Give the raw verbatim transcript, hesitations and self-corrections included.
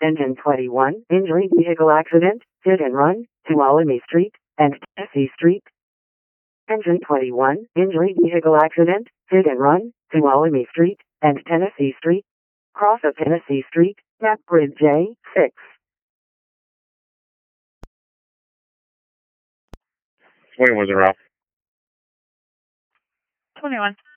Engine twenty-one, injury vehicle accident, hit and run, Tuolumne Street and Tennessee Street. Engine twenty-one, injury vehicle accident, hit and run, Tuolumne Street and Tennessee Street. Cross of Tennessee Street, Map Grid J six. When was it, Ralph? twenty-one.